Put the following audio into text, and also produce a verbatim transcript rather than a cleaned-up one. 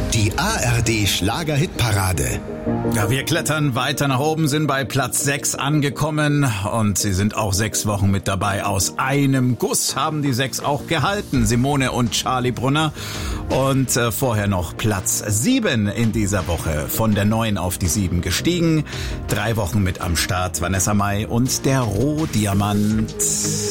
Die A R D Schlager-Hitparade. Ja, wir klettern weiter nach oben, sind bei Platz sechs angekommen und sie sind auch sechs Wochen mit dabei. Aus einem Guss haben die sechs auch gehalten, Simone und Charlie Brunner. Und äh, vorher noch Platz sieben in dieser Woche, von der neun auf die sieben gestiegen. Drei Wochen mit am Start, Vanessa Mai und der Rohdiamant.